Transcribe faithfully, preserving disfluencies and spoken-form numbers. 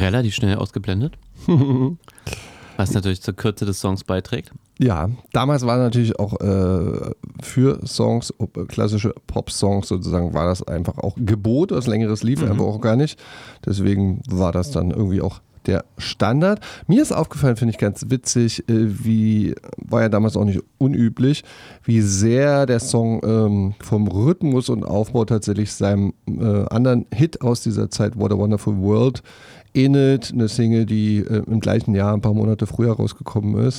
Relativ schnell ausgeblendet. Was natürlich zur Kürze des Songs beiträgt. Ja, damals war natürlich auch äh, für Songs, klassische Pop-Songs sozusagen, war das einfach auch Gebot. Das längeres lief mhm. einfach auch gar nicht. Deswegen war das dann irgendwie auch der Standard. Mir ist aufgefallen, finde ich ganz witzig, äh, wie, war ja damals auch nicht unüblich, wie sehr der Song ähm, vom Rhythmus und Aufbau tatsächlich seinem äh, anderen Hit aus dieser Zeit, What a Wonderful World, ähnelt. Eine Single, die äh, im gleichen Jahr, ein paar Monate früher rausgekommen ist.